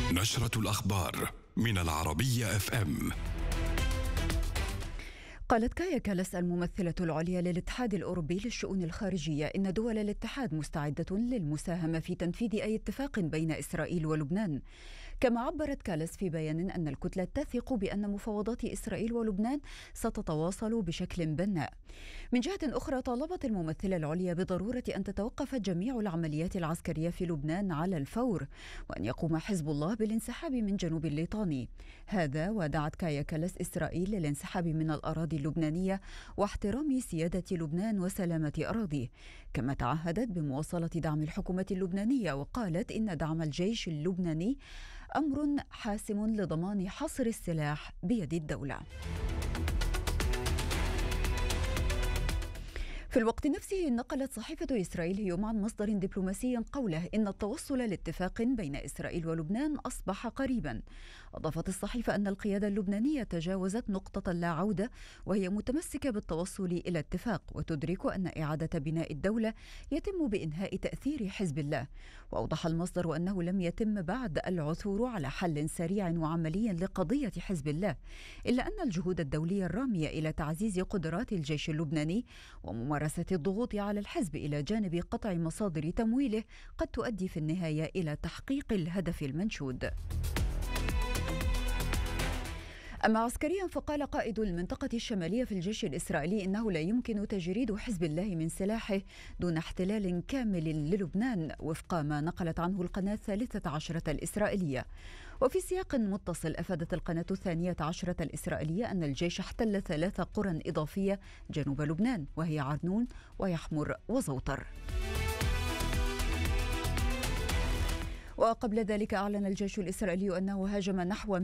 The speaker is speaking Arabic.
نشرة الأخبار من العربية FM. قالت كايا كالاس الممثلة العليا للاتحاد الأوروبي للشؤون الخارجية إن دول الاتحاد مستعدة للمساهمة في تنفيذ أي اتفاق بين إسرائيل ولبنان. كما عبرت كالاس في بيان أن الكتلة تثق بأن مفاوضات إسرائيل ولبنان ستتواصل بشكل بناء. من جهة أخرى، طالبت الممثلة العليا بضرورة أن تتوقف جميع العمليات العسكرية في لبنان على الفور، وأن يقوم حزب الله بالانسحاب من جنوب الليطاني. هذا ودعت كايا كالاس إسرائيل للانسحاب من الأراضي اللبنانية واحترام سيادة لبنان وسلامة أراضيه. كما تعهدت بمواصلة دعم الحكومة اللبنانية، وقالت إن دعم الجيش اللبناني أمر حاسم لضمان حصر السلاح بيد الدولة. في الوقت نفسه، نقلت صحيفة إسرائيل اليوم عن مصدر دبلوماسي قوله إن التوصل لاتفاق بين إسرائيل ولبنان أصبح قريبا. أضافت الصحيفة أن القيادة اللبنانية تجاوزت نقطة لا عودة، وهي متمسكة بالتوصل إلى اتفاق، وتدرك أن إعادة بناء الدولة يتم بإنهاء تأثير حزب الله. وأوضح المصدر أنه لم يتم بعد العثور على حل سريع وعملي لقضية حزب الله، إلا أن الجهود الدولية الرامية إلى تعزيز قدرات الجيش اللبناني وممارسة الضغوط على الحزب إلى جانب قطع مصادر تمويله قد تؤدي في النهاية إلى تحقيق الهدف المنشود. أما عسكريا، فقال قائد المنطقة الشمالية في الجيش الإسرائيلي إنه لا يمكن تجريد حزب الله من سلاحه دون احتلال كامل للبنان، وفق ما نقلت عنه القناة 13 الإسرائيلية. وفي سياق متصل، أفادت القناة 12 الإسرائيلية أن الجيش احتل 3 قرى إضافية جنوب لبنان، وهي عرنون ويحمر وزوطر. وقبل ذلك أعلن الجيش الإسرائيلي أنه هاجم نحو